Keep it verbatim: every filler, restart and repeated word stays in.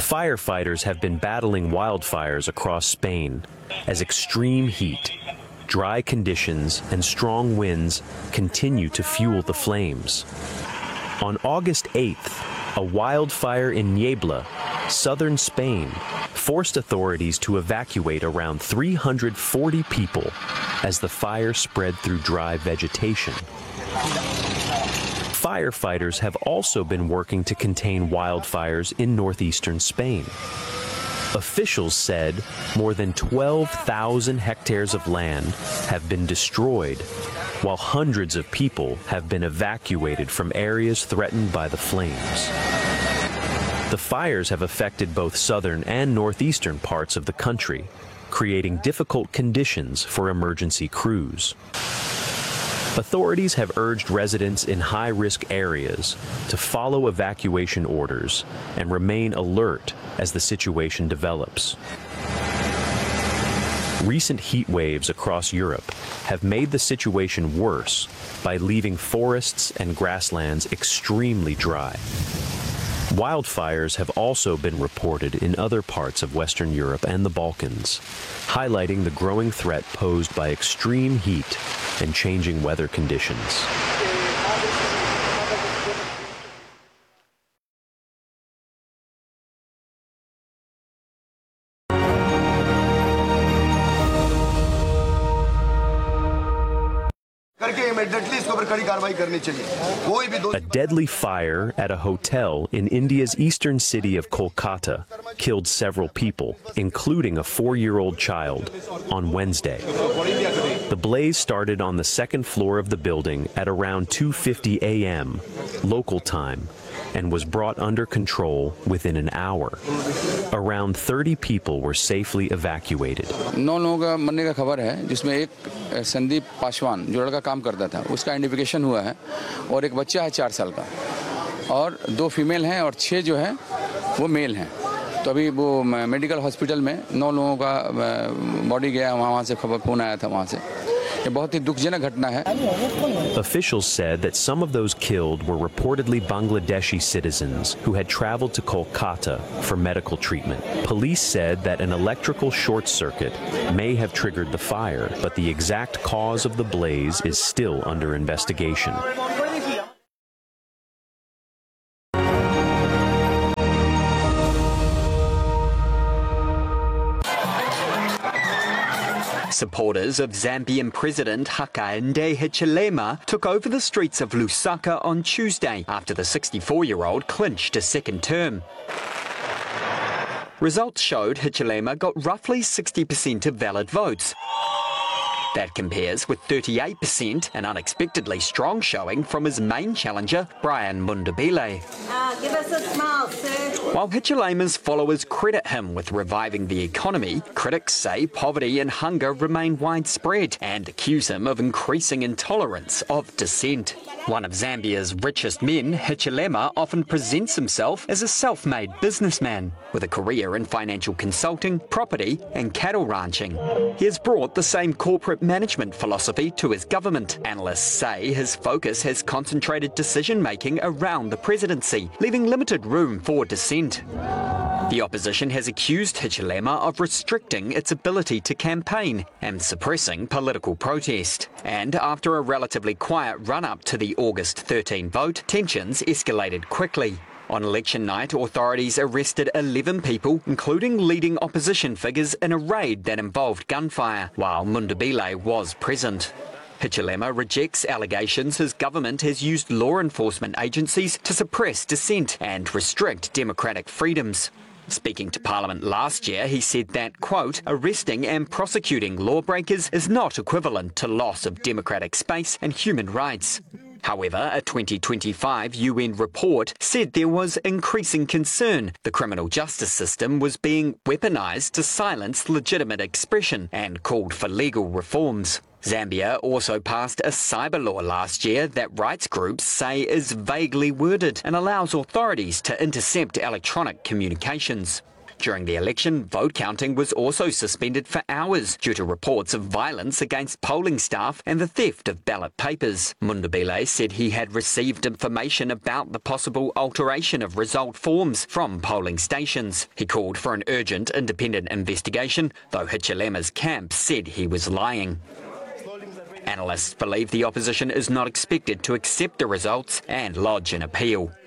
Firefighters have been battling wildfires across Spain as extreme heat, dry conditions, and strong winds continue to fuel the flames. On August eighth, a wildfire in Niebla, southern Spain, forced authorities to evacuate around three hundred forty people as the fire spread through dry vegetation. Firefighters have also been working to contain wildfires in northeastern Spain. Officials said more than twelve thousand hectares of land have been destroyed, while hundreds of people have been evacuated from areas threatened by the flames. The fires have affected both southern and northeastern parts of the country, creating difficult conditions for emergency crews. Authorities have urged residents in high-risk areas to follow evacuation orders and remain alert as the situation develops. Recent heat waves across Europe have made the situation worse by leaving forests and grasslands extremely dry. Wildfires have also been reported in other parts of Western Europe and the Balkans, highlighting the growing threat posed by extreme heat and changing weather conditions. A deadly fire at a hotel in India's eastern city of Kolkata killed several people, including a four-year-old child, on Wednesday. The blaze started on the second floor of the building at around two fifty a m local time and was brought under control within an hour. Around thirty people were safely evacuated. नौ लोगों का मरने का खबर है, जिसमें एक संदीप पासवान जो लड़का काम करता था उसका आइडेंटिफिकेशन हुआ है और एक बच्चा है चार साल का और दो फीमेल हैं और छह जो है वो मेल हैं। तो अभी वो मेडिकल हॉस्पिटल में नौ लोगों का बॉडी गया, वहाँ से खबर फोन आया था वहाँ से। Officials said that some of those killed were reportedly Bangladeshi citizens who had traveled to Kolkata for medical treatment. Police said that an electrical short circuit may have triggered the fire, but the exact cause of the blaze is still under investigation. Supporters of Zambian President Hakainde Hichilema took over the streets of Lusaka on Tuesday after the sixty-four-year-old clinched a second term. Results showed Hichilema got roughly sixty percent of valid votes. That compares with thirty-eight percent, an unexpectedly strong showing from his main challenger, Brian Mundabile. Uh, give us a smile, sir. While Hichilema's followers credit him with reviving the economy, critics say poverty and hunger remain widespread and accuse him of increasing intolerance of dissent. One of Zambia's richest men, Hichilema often presents himself as a self-made businessman with a career in financial consulting, property and cattle ranching. He has brought the same corporate management philosophy to his government. Analysts say his focus has concentrated decision-making around the presidency, leaving limited room for dissent. The opposition has accused Hichilema of restricting its ability to campaign and suppressing political protest. And after a relatively quiet run-up to the August thirteenth vote, tensions escalated quickly. On election night, authorities arrested eleven people, including leading opposition figures, in a raid that involved gunfire, while Mundabile was present. Hichilema rejects allegations his government has used law enforcement agencies to suppress dissent and restrict democratic freedoms. Speaking to Parliament last year, he said that, quote, arresting and prosecuting lawbreakers is not equivalent to loss of democratic space and human rights. However, a twenty twenty-five U N report said there was increasing concern the criminal justice system was being weaponized to silence legitimate expression and called for legal reforms. Zambia also passed a cyber law last year that rights groups say is vaguely worded and allows authorities to intercept electronic communications. During the election, vote counting was also suspended for hours due to reports of violence against polling staff and the theft of ballot papers. Mundabile said he had received information about the possible alteration of result forms from polling stations. He called for an urgent independent investigation, though Hichilema's camp said he was lying. Analysts believe the opposition is not expected to accept the results and lodge an appeal.